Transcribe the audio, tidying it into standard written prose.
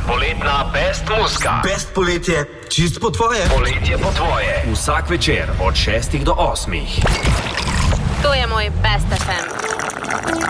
Poletna Best Muska. Best poletje, čist po tvoje. Poletje po tvoje. Vsak večer od 6 do 8. To je moj Best FM.